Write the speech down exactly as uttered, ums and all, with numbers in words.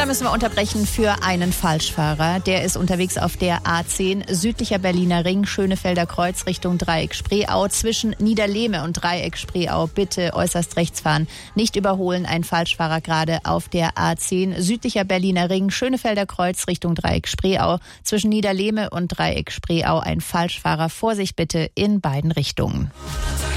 da müssen wir unterbrechen für einen Falschfahrer. Der ist unterwegs auf der A zehn, südlicher Berliner Ring, Schönefelder Kreuz Richtung Dreieck Spreeau. Zwischen Niederlehme und Dreieck Spreeau bitte äußerst rechts fahren. Nicht überholen, ein Falschfahrer gerade auf der A zehn, südlicher Berliner Ring, Schönefelder Kreuz Richtung Dreieck Spreeau. Zwischen Niederlehme und Dreieck Spreeau ein Falschfahrer. Vorsicht bitte in beiden Richtungen.